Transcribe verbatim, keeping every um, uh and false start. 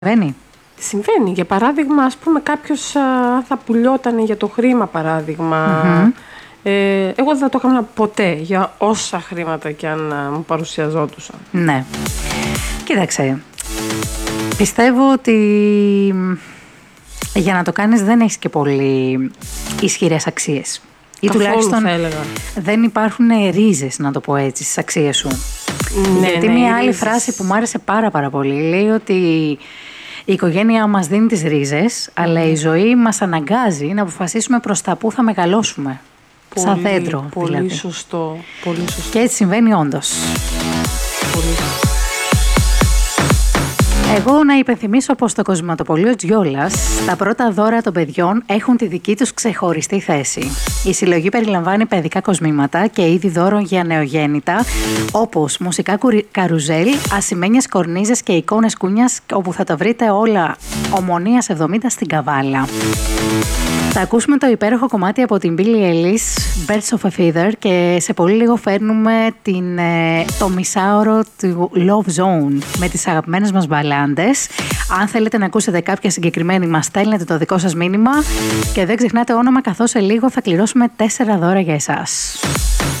Συμβαίνει. Συμβαίνει. Για παράδειγμα, ας πούμε, κάποιος α, θα πουλιόταν για το χρήμα, παράδειγμα. Mm-hmm. Ε, εγώ δεν θα το έκανα ποτέ για όσα χρήματα και αν α, μου παρουσιαζόντουσαν. Ναι. Κοίταξε. Πιστεύω ότι για να το κάνεις δεν έχεις και πολύ ισχυρές αξίες. Ή Καθόλου, τουλάχιστον θα έλεγα. δεν υπάρχουν ρίζες, να το πω έτσι, στις αξίες σου. Ναι, Γιατί ναι, μια άλλη ρίζες. φράση που μου άρεσε πάρα πάρα πολύ λέει ότι η οικογένεια μας δίνει τις ρίζες, mm. αλλά η ζωή μας αναγκάζει να αποφασίσουμε προς τα που θα μεγαλώσουμε. Πολύ, σαν δέντρο, πολύ δηλαδή. Σωστό, πολύ σωστό. Και έτσι συμβαίνει όντως. Πολύ. Εγώ να υπενθυμίσω πως στο κοσηματοπωλείο Τζιόλας τα πρώτα δώρα των παιδιών έχουν τη δική τους ξεχωριστή θέση. Η συλλογή περιλαμβάνει παιδικά κοσμήματα και είδη δώρων για νεογέννητα, όπως μουσικά καρουζέλ, ασημένιες κορνίζες και εικόνες κούνιας, όπου θα τα βρείτε όλα Ομονίας εβδομήντα στην Καβάλα. Θα ακούσουμε το υπέροχο κομμάτι από την Billie Eilish, Birds of a Feather, και σε πολύ λίγο φέρνουμε την, το μισάωρο του Love Zone με τις αγαπημένες μας μπαλάντες. Αν θέλετε να ακούσετε κάποια συγκεκριμένη, μας στέλνετε το δικό σας μήνυμα και δεν ξεχνάτε όνομα, καθώς σε λίγο θα κληρώσουμε τέσσερα δώρα για εσάς.